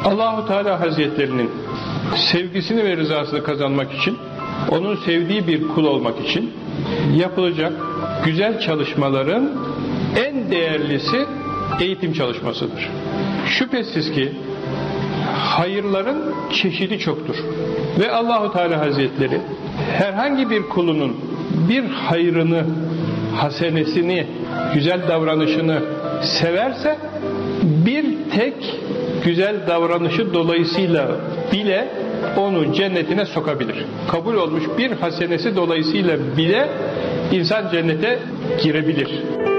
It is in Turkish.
Allahu Teala Hazretlerinin sevgisini ve rızasını kazanmak için, onun sevdiği bir kul olmak için yapılacak güzel çalışmaların en değerlisi eğitim çalışmasıdır. Şüphesiz ki hayırların çeşidi çoktur. Ve Allahu Teala Hazretleri herhangi bir kulunun bir hayrını, hasenesini, güzel davranışını severse bir tek güzel davranışı dolayısıyla bile onu cennetine sokabilir. Kabul olmuş bir hasenesi dolayısıyla bile insan cennete girebilir.